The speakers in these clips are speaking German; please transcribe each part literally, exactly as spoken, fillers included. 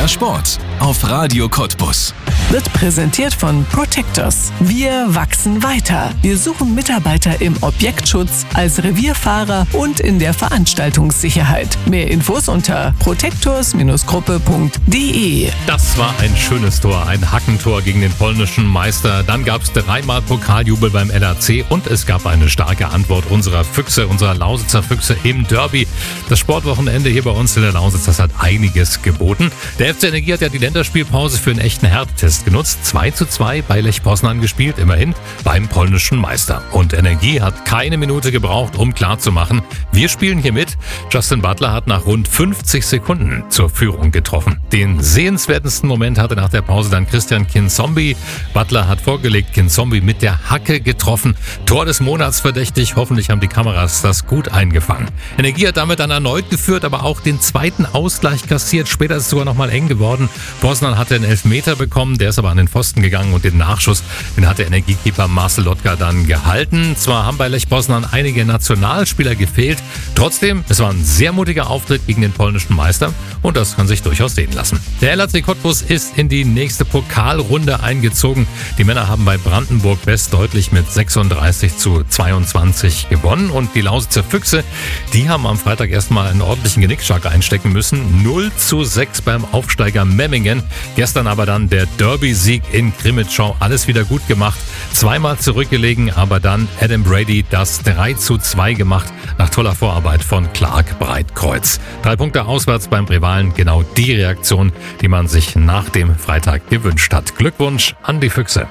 Der Sport auf Radio Cottbus. Wird präsentiert von Protectors. Wir wachsen weiter. Wir suchen Mitarbeiter im Objektschutz, als Revierfahrer und in der Veranstaltungssicherheit. Mehr Infos unter protectors Gruppe punkt de. Das war ein schönes Tor, ein Hackentor gegen den polnischen Meister. Dann gab es dreimal Pokaljubel beim L A C und es gab eine starke Antwort unserer Füchse, unserer Lausitzer Füchse im Derby. Das Sportwochenende hier bei uns in der Lausitz, das hat einiges geboten. Der F C Energie hat ja die Länderspielpause für einen echten Härtetest genutzt. zwei zu zwei bei Lech Poznań gespielt, immerhin beim polnischen Meister. Und Energie hat keine Minute gebraucht, um klarzumachen, wir spielen hier mit. Justin Butler hat nach rund fünfzig Sekunden zur Führung getroffen. Den sehenswertesten Moment hatte nach der Pause dann Christian Kinsombi. Butler hat vorgelegt, Kinsombi mit der Hacke getroffen. Tor des Monats verdächtig. Hoffentlich haben die Kameras das gut eingefangen. Energie hat damit dann erneut geführt, aber auch den zweiten Ausgleich kassiert. Später ist es sogar noch mal eng geworden. Poznań hatte einen Elfmeter bekommen, der ist aber an den Pfosten gegangen und den Nachschuss, den hat der Energiekeeper Marcel Lotka dann gehalten. Zwar haben bei Lech Poznań einige Nationalspieler gefehlt, trotzdem, es war ein sehr mutiger Auftritt gegen den polnischen Meister und das kann sich durchaus sehen lassen. Der L A C Cottbus ist in die nächste Pokalrunde eingezogen. Die Männer haben bei Brandenburg West deutlich mit sechsunddreißig zu zweiundzwanzig gewonnen und die Lausitzer Füchse, die haben am Freitag erstmal einen ordentlichen Genickschlag einstecken müssen. null zu sechs beim Aufsteiger Memmingen. Gestern aber dann der Derby-Sieg in Krimitschau. Alles wieder gut gemacht. Zweimal zurückgelegen, aber dann Adam Brady das drei zu zwei gemacht nach toller Vorarbeit von Clark Breitkreuz. Drei Punkte auswärts beim Rivalen. Genau die Reaktion, die man sich nach dem Freitag gewünscht hat. Glückwunsch an die Füchse.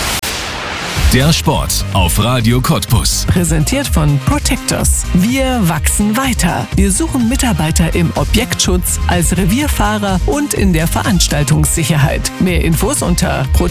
Der Sport auf Radio Cottbus. Präsentiert von Protectors. Wir wachsen weiter. Wir suchen Mitarbeiter im Objektschutz, als Revierfahrer und in der Veranstaltungssicherheit. Mehr Infos unter